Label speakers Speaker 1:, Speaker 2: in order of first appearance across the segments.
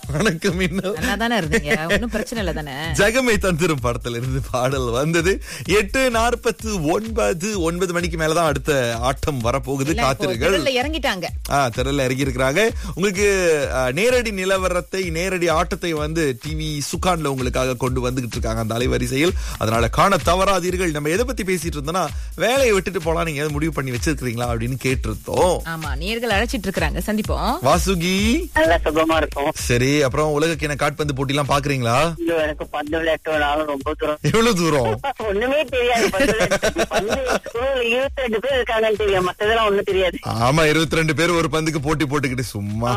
Speaker 1: வணக்கம் மின்னல்.
Speaker 2: நல்லா தானே இருந்தீங்க, ஒன்னும் பிரச்சனை இல்ல தானே.
Speaker 1: ஜெகமே தந்திரும் படத்துல இருந்து பாடல் வந்தது. 8:49 9 மணிக்கு மேலதான் அடுத்த ஆட்டம் வரப்போகுது. காத்திருங்கள்.
Speaker 2: இறங்கிட்டாங்க,
Speaker 1: திரல்ல இறங்கி இருக்கிறாங்க. உங்களுக்கு நேரடி நிலவரத்தை, நேரடி ஆட்டத்தை வந்து டிவி சுகான்ல உங்களுக்காக கொண்டு வந்துகிட்டு இருக்காங்க அந்த அலைவரிசையில். அதனால காண தவறாதீர்கள். நம்ம எதை பத்தி பேசிட்டு இருந்தோம்னா, வேலையை விட்டுட்டு போலாம், நீங்க எதாவது முடிவு பண்ணி வச்சிருக்கீங்களா அப்படின்னு கேட்டிருந்தோம்.
Speaker 2: ஆமா, நேர்கள் அழைச்சிட்டு இருக்காங்க, சந்திப்போம்.
Speaker 1: வாசுகி
Speaker 3: நல்லா சுகமா இருக்கும்.
Speaker 1: சரி, அப்புறம் உலகக்கிண காட்பந்து போட்டி எல்லாம் பாக்குறீங்களா?
Speaker 3: எனக்கு பந்து விளையாட்டு ரொம்ப தூரம்.
Speaker 1: எவ்வளவு தூரம்?
Speaker 3: ஒண்ணுமே தெரியாது. 22 பேர் இருக்காங்கன்னு தெரியும், மத்ததெல்லாம் ஒண்ணும் தெரியாது.
Speaker 1: ஆமா, 22 பேர் ஒரு பந்துக்கு போட்டி போட்டுக்கிட்டு சும்மா.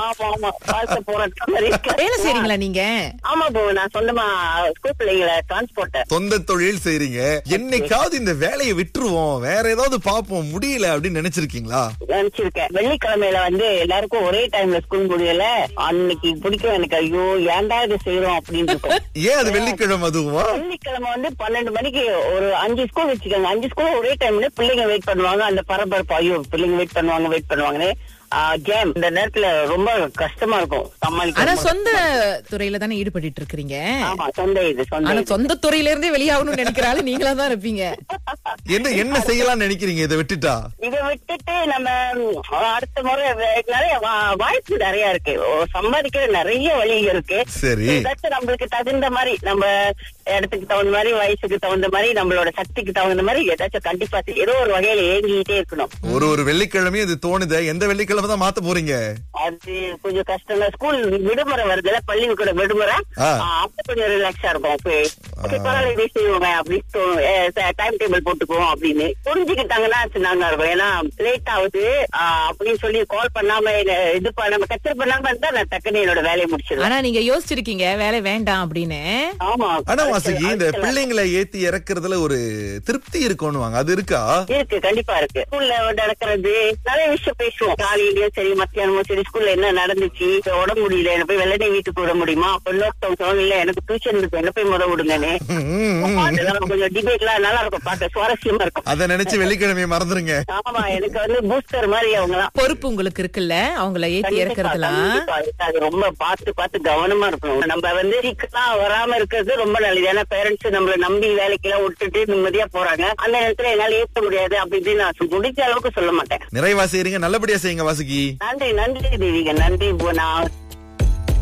Speaker 2: வேலை செய்றீங்களா நீங்க?
Speaker 3: ஆமா போ, நான் சொந்தமா ஸ்கூல் பிள்ளைங்களை டிரான்ஸ்போர்ட்
Speaker 1: சொந்த தொழில் செய்றீங்க. என்னைக்காவது இந்த வேலையை விட்டுருவோம், வேற ஏதாவது பாப்போம், முடியல அப்படின்னு நினைச்சிருக்கீங்களா?
Speaker 3: நினைச்சிருக்கேன். வெள்ளிக்கிழமையில வந்து எல்லாருக்கும் ஒரே டைம்ல ஸ்கூல் முடியல, அன்னைக்கு பிடிக்கும் எனக்கு. ஐயோ ஏன்டா இது செய்யறோம் அப்படின்னு இருக்கும்.
Speaker 1: ஏன் அது வெள்ளிக்கிழமை? அதுவா
Speaker 3: வெள்ளிக்கிழமை வந்து 12 மணிக்கு ஒரு 5 ஸ்கூல் வச்சுக்கோங்க. 5 ஸ்கூல் ஒரே டைம்ல பிள்ளைங்க வெயிட் பண்ணுவாங்க. அந்த பரபரப்பு, ஐயோ பிள்ளைங்க வெயிட் பண்ணுவாங்கன்னு ஜேம். இந்த நேரத்துல ரொம்ப கஷ்டமா இருக்கும் சமாளிக்க.
Speaker 2: ஆனா சொந்த துறையில தானே ஈடுபட்டு இருக்கீங்க.
Speaker 3: ஆமா,
Speaker 2: சொந்த துறையில இருந்தே வெளியாகணும்னு நினைக்கிறாலும் நீங்களா தான் இருப்பீங்க.
Speaker 1: என்ன செய்யலாம்னு நினைக்கிறீங்க இதை விட்டுட்டா?
Speaker 3: இதை விட்டுட்டு நம்ம அடுத்த முறை நிறைய வாய்ப்பு நிறைய இருக்கு, சம்பாதிக்கிற நிறைய வழி இருக்கு.
Speaker 1: சரி,
Speaker 3: ஏதாச்சும் நம்மளுக்கு தகுந்த மாதிரி, நம்ம இடத்துக்கு தகுந்த மாதிரி, வயசுக்கு தகுந்த மாதிரி, நம்மளோட சக்திக்கு தகுந்த மாதிரி ஏதாச்சும் கண்டிப்பா ஏதோ ஒரு வகையில ஏங்கிட்டே இருக்கணும்.
Speaker 1: ஒரு வெள்ளிக்கிழமையும் இது தோணுது. எந்த வெள்ளிக்கிழமை தான் மாத்த போறீங்க?
Speaker 3: அது கொஞ்சம் கஷ்டம். ஸ்கூல் விடுமுறை வருதுல, பள்ளி கூட விடுமுறை, அப்ப கொஞ்சம் ரிலாக்ஸா இருக்கும். பரவாயில்ல செய்வோங்க அப்படின்னு டைம் டேபிள் போட்டுக்குவோம் அப்படின்னு புரிஞ்சுக்கிட்டாங்கன்னா நாங்க இருக்கும். ஏன்னா லேட் ஆகுது அப்படின்னு சொல்லி கால் பண்ணாம இது பண்ணாம கச்சர் பண்ணாம இருந்தா நான் டக்குன்னு என்னோட வேலையை முடிச்சிருவேன்.
Speaker 2: ஆனா நீங்க யோசிச்சிருக்கீங்க வேலை வேண்டாம் அப்படின்னு.
Speaker 3: ஆமா,
Speaker 1: ஆனா வாசுகி, இந்த பிள்ளைங்களை ஏத்தி இறக்குறதுல ஒரு திருப்தி இருக்கும்னுவாங்க, அது இருக்கா?
Speaker 3: இருக்கு, கண்டிப்பா இருக்கு. ஸ்கூல்ல நடக்கிறது நிறைய விஷயம் பேசுவோம். காலையிலயும் சரி, மத்தியானமும் சரி, ஸ்கூல்ல என்ன நடந்துச்சு, உடம்பு முடியல, என்ன போய் வெள்ளனை வீட்டுக்கு விட முடியுமா, அப்ப இன்னொருத்தவங்க இல்ல எனக்கு டியூஷன் இருக்கு, என்ன போய் முத விடுங்கன்னு கொஞ்சம் டிபேட் எல்லாம் நல்லா இருக்கும், பார்க்க சுவாரஸ்யமா இருக்கும்.
Speaker 1: அதை நினைச்சு வெள்ளிக்கிழமையை மறந்துருங்க.
Speaker 3: ஆமா, எனக்கு வந்து பூஸ்டர் மாதிரி அவங்க எல்லாம்.
Speaker 2: பொறுப்பு உங்களுக்கு இருக்குல்ல, அவங்கள ஏத்தி இறக்குறதுலாம்.
Speaker 3: அது ரொம்ப பார்த்து கவனமா இருக்கணும். நம்ம வந்து சீக்கிரம் வராம இருக்கிறது ரொம்ப நல்லது. ஏன்னா பேரண்ட்ஸ் நம்மள நம்பி வேலைக்கு எல்லாம் விட்டுட்டு நிம்மதியா போறாங்க. அந்த நேரத்துல என்னால ஏற்க முடியாது அப்படின்னு நான் முடிஞ்ச அளவுக்கு சொல்ல மாட்டேன்.
Speaker 1: நிறைவா செய்றீங்க, நல்லபடியா செய்யுங்க வாசுகி.
Speaker 3: நன்றி தேவிக, நன்றி. நான்